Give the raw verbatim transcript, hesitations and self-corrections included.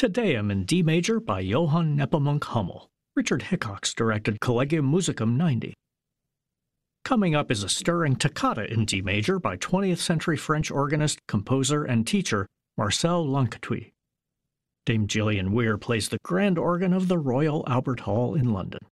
Te Deum in D major by Johann Nepomuk Hummel. Richard Hickox directed Collegium Musicum ninety. Coming up is a stirring toccata in D major by twentieth century French organist, composer, and teacher Marcel Lanquetuis. Dame Gillian Weir plays the grand organ of the Royal Albert Hall in London.